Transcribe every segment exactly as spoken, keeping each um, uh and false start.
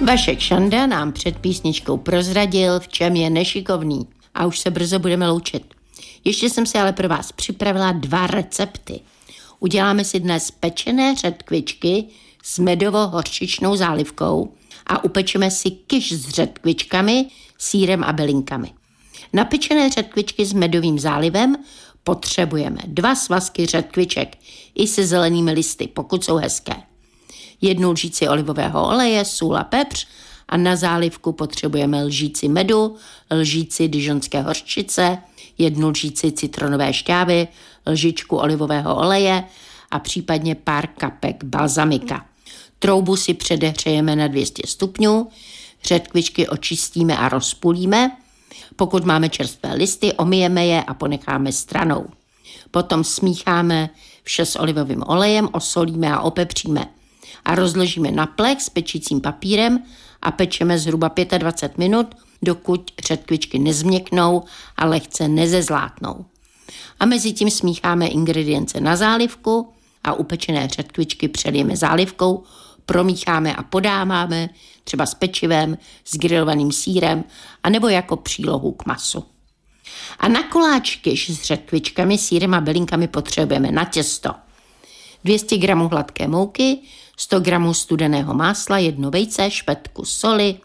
Vašek Šanda nám před písničkou prozradil, v čem je nešikovný. A už se brzo budeme loučit. Ještě jsem si ale pro vás připravila dva recepty. Uděláme si dnes pečené řetkvičky s medovo-hořčičnou zálivkou a upečeme si kyš s řetkvičkami, sýrem a bylinkami. Na pečené řetkvičky s medovým zálivem potřebujeme dva svazky řetkviček i se zelenými listy, pokud jsou hezké. Jednu lžíci olivového oleje, sůl a pepř a na zálivku potřebujeme lžíci medu, lžíci dižonské hořčice, jednu lžíci citronové šťávy, lžičku olivového oleje a případně pár kapek balzamika. Troubu si předehřejeme na dvě stě stupňů, řetkvičky očistíme a rozpulíme. Pokud máme čerstvé listy, omyjeme je a ponecháme stranou. Potom smícháme vše s olivovým olejem, osolíme a opepříme. A rozložíme na plech s pečícím papírem a pečeme zhruba dvacet pět minut, dokud řetkvičky nezměknou a lehce nezezlátnou. A mezi tím smícháme ingredience na zálivku a upečené řetkvičky přelijeme zálivkou, promícháme a podáváme třeba s pečivem, s grilovaným sýrem anebo jako přílohu k masu. A na koláčky s řetkvičkami, sýrem a bylinkami potřebujeme na těsto dvě stě gramů hladké mouky, sto gramů studeného másla, jedno vejce, špetku soli,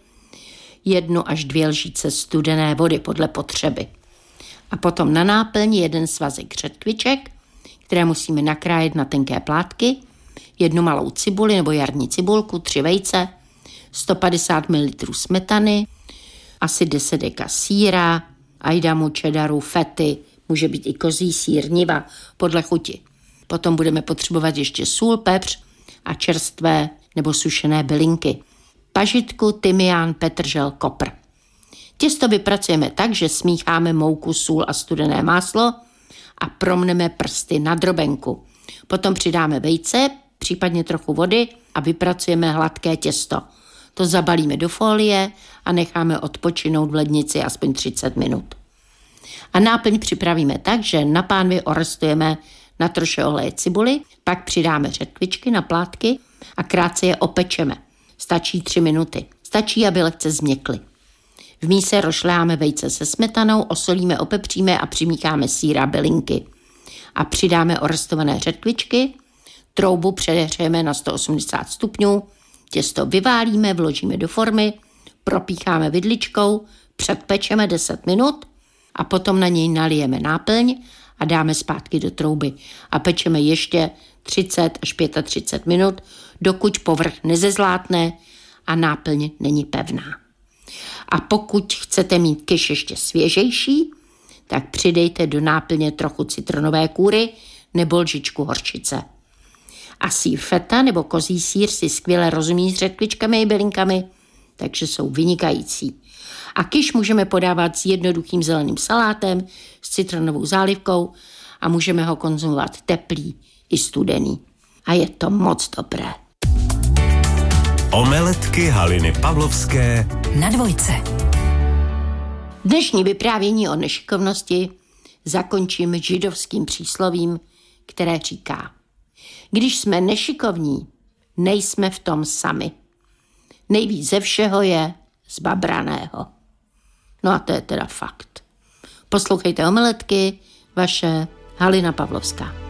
jednu až dvě lžíce studené vody podle potřeby. A potom na náplň jeden svazek řetkviček, které musíme nakrájet na tenké plátky, jednu malou cibuli nebo jarní cibulku, tři vejce, sto padesát mililitrů smetany, asi deset deka sýra, ajdamu, čedaru, fety, může být i kozí sýr, niva, podle chuti. Potom budeme potřebovat ještě sůl, pepř a čerstvé nebo sušené bylinky. Pažitku, tymián, petržel, kopr. Těsto vypracujeme tak, že smícháme mouku, sůl a studené máslo a promneme prsty na drobenku. Potom přidáme vejce, případně trochu vody a vypracujeme hladké těsto. To zabalíme do folie a necháme odpočinout v lednici aspoň třicet minut. A náplň připravíme tak, že na pánvi orestujeme na troše oleje cibuli, pak přidáme řetkvičky na plátky a krátce je opečeme. Stačí tři minuty. Stačí, aby lehce změkly. V míse rošleháme vejce se smetanou, osolíme, opepříme a přimícháme sýr a bylinky. A přidáme orestované řetkvičky, troubu předehřejeme na sto osmdesát stupňů, těsto vyválíme, vložíme do formy, propícháme vidličkou, předpečeme deset minut a potom na něj nalijeme náplň a dáme zpátky do trouby a pečeme ještě třicet až třicet pět minut, dokud povrch nezezlátne a náplň není pevná. A pokud chcete mít kyš ještě svěžejší, tak přidejte do náplně trochu citronové kůry nebo lžičku hořčice. A sýr feta nebo kozí sýr si skvěle rozumí s řetkvičkami i bylinkami, takže jsou vynikající. A kyš můžeme podávat s jednoduchým zeleným salátem, s citronovou zálivkou a můžeme ho konzumovat teplý i studený. A je to moc dobré. Omeletky Haliny Pavlovské na dvojce. Dnešní vyprávění o nešikovnosti zakončím židovským příslovím, které říká: když jsme nešikovní, nejsme v tom sami. Nejvíc ze všeho je zbabraného. No a to je teda fakt. Poslouchejte Omeletky, vaše Halina Pavlovská.